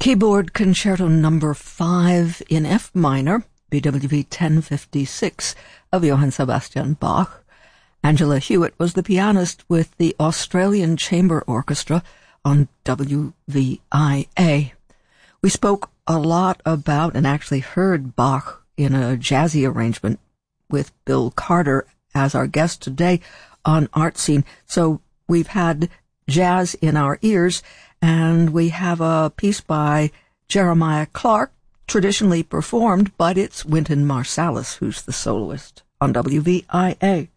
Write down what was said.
Keyboard Concerto Number 5 in F minor, BWV 1056 of Johann Sebastian Bach. Angela Hewitt was the pianist with the Australian Chamber Orchestra on WVIA. We spoke a lot about and actually heard Bach in a jazzy arrangement with Bill Carter as our guest today on Art Scene. So we've had jazz in our ears, and we have a piece by Jeremiah Clark, traditionally performed, but it's Wynton Marsalis who's the soloist on WVIA.